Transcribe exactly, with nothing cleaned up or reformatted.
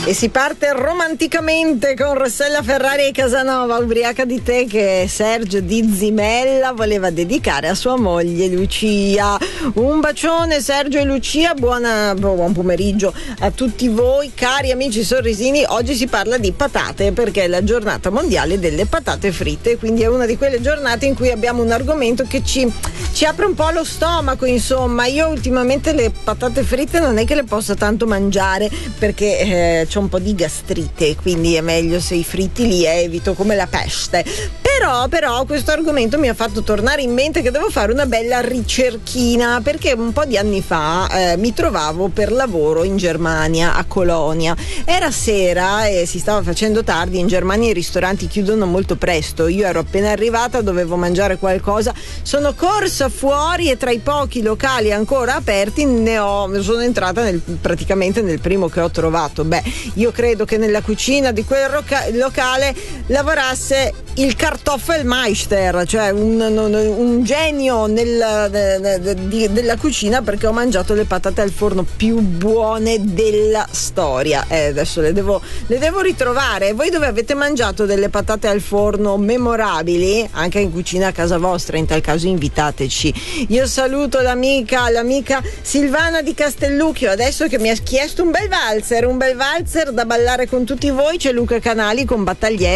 E si parte romanticamente con Rossella Ferrari e Casanova, ubriaca di te, che Sergio di Zimella voleva dedicare a sua moglie Lucia. Un bacione Sergio e Lucia, buona, buon pomeriggio a tutti voi cari amici sorrisini. Oggi si parla di patate perché è la giornata mondiale delle patate fritte, quindi è una di quelle giornate in cui abbiamo un argomento che ci, ci apre un po' lo stomaco. Insomma, io ultimamente le patate fritte non è che le possa tanto mangiare perché eh, c'ho un po' di gastrite, quindi è meglio se i fritti li evito come la peste. Però, però questo argomento mi ha fatto tornare in mente che devo fare una bella ricerchina, perché un po' di anni fa eh, mi trovavo per lavoro in Germania, a Colonia. Era sera e si stava facendo tardi. In Germania i ristoranti chiudono molto presto. Io ero appena arrivata, dovevo mangiare qualcosa, sono corsa fuori e tra i pochi locali ancora aperti ne ho, sono entrata nel, praticamente nel primo che ho trovato. Beh, io credo che nella cucina di quel roca- locale lavorasse il Kartoffelmeister, cioè un, un, un genio nel, de, de, de, della cucina, perché ho mangiato le patate al forno più buone della storia. Eh, adesso le devo, le devo ritrovare. Voi dove avete mangiato delle patate al forno memorabili? Anche in cucina a casa vostra, in tal caso invitateci. Io saluto l'amica, l'amica Silvana di Castellucchio, adesso che mi ha chiesto un bel valzer, un bel valzer da ballare con tutti voi. C'è Luca Canali con Battagliere.